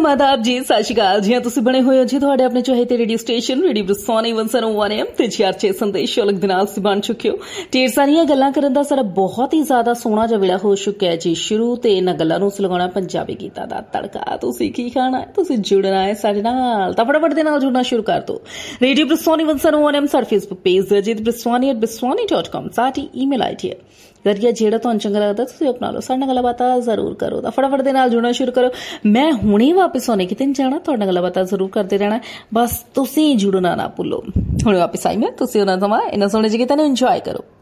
Welcome आदाब जी सत श्री अकाल जी तुसीं बने हुए हो जी तुहाडे अपने चहेते रेडियो स्टेशन रेडियो ब्रसवानी 101 AM ते 4 संदेश अलग दे नाल तुसीं बन चुके हो। ढेर सारियां गल्लां करन दा साडा बहुत ही ज्यादा सोहना जिहा वेला हो चुका है जी शुरू ते इन्हां गल्लां नूं असीं लगाउणा पंजाबी गीतां दा तड़का। तुसीं की खाना है, तुसीं जुड़ना है साडे नाल तां फटाफट दे नाल जुड़ना शुरू कर दो। रेडियो ब्रसवानी 101 AM साडा फेसबुक पेज है जी braswani@braswani.com साडी ईमेल आईडी है जरिए जेड़ा तुहानूं चंगा लगदा तुसीं अपना लो साडे नाल गल्लबात जरूर करो तां फटाफट दे नाल जुड़ना शुरू करो। मैं हुणे वापस होने किते नहीं जाना तुहाडे नाल गल्लबात जरूर करते रहना बस तुसीं जुड़ना ना भुल्लो। हुणे वापस आई मैं तुसीं उन्हां समां इन्हां सोहणे ਜਿਹੇ गीतां नूं इंजॉय करो।